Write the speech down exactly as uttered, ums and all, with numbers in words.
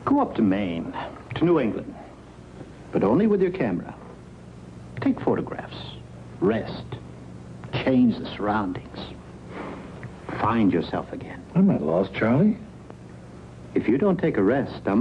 Go up to Maine, to New England, but only with your camera. Take photographs, rest, change the surroundings, find yourself again. I'm not lost, Charlie. If you don't take a rest, I'm